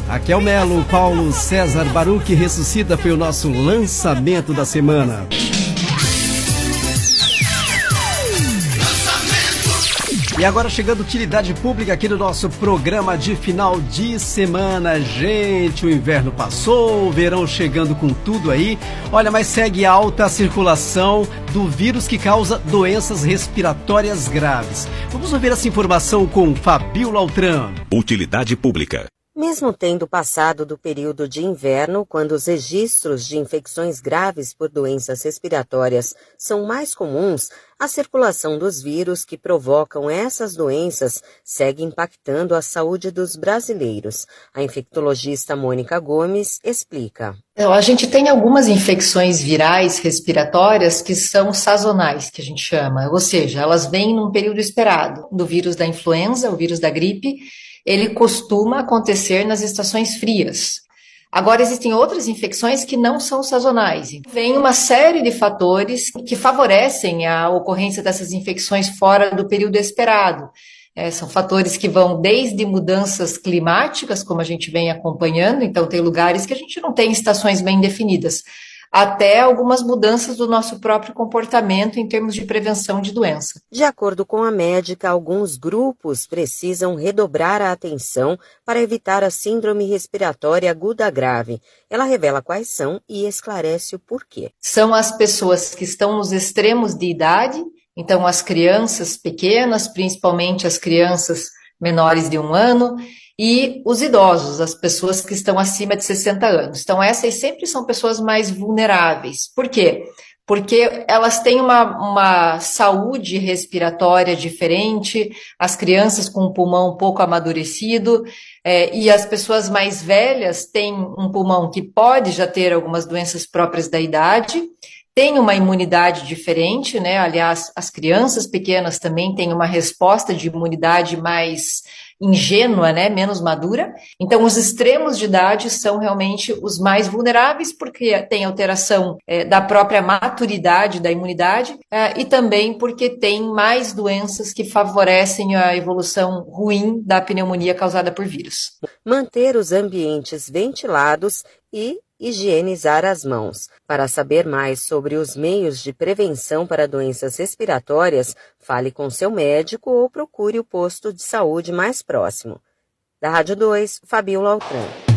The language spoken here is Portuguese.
Raquel Melo, Paulo César Baruch Ressuscita foi o nosso lançamento da semana. E agora chegando utilidade pública aqui no nosso programa de final de semana. Gente, o inverno passou, o verão chegando com tudo aí. Olha, mas segue alta a circulação do vírus que causa doenças respiratórias graves. Vamos ouvir essa informação com Fabiola Altran. Utilidade pública. Mesmo tendo passado do período de inverno, quando os registros de infecções graves por doenças respiratórias são mais comuns, a circulação dos vírus que provocam essas doenças segue impactando a saúde dos brasileiros. A infectologista Mônica Gomes explica. A gente tem algumas infecções virais respiratórias que são sazonais, que a gente chama, ou seja, elas vêm num período esperado. Do vírus da influenza, o vírus da gripe, ele costuma acontecer nas estações frias. Agora, existem outras infecções que não são sazonais. Vem uma série de fatores que favorecem a ocorrência dessas infecções fora do período esperado. São fatores que vão desde mudanças climáticas, como a gente vem acompanhando, então tem lugares que a gente não tem estações bem definidas, até algumas mudanças do nosso próprio comportamento em termos de prevenção de doença. De acordo com a médica, alguns grupos precisam redobrar a atenção para evitar a síndrome respiratória aguda grave. Ela revela quais são e esclarece o porquê. São as pessoas que estão nos extremos de idade, então as crianças pequenas, principalmente as crianças menores de 1 ano, e os idosos, as pessoas que estão acima de 60 anos. Então, essas sempre são pessoas mais vulneráveis. Por quê? Porque elas têm uma saúde respiratória diferente, as crianças com o pulmão um pouco amadurecido, e as pessoas mais velhas têm um pulmão que pode já ter algumas doenças próprias da idade, tem uma imunidade diferente, né? Aliás, as crianças pequenas também têm uma resposta de imunidade mais ingênua, né, menos madura. Então, os extremos de idade são realmente os mais vulneráveis, porque tem alteração da própria maturidade da imunidade e também porque tem mais doenças que favorecem a evolução ruim da pneumonia causada por vírus. Manter os ambientes ventilados e higienizar as mãos. Para saber mais sobre os meios de prevenção para doenças respiratórias, fale com seu médico ou procure o posto de saúde mais próximo. Da Rádio 2, Fabiola Altran.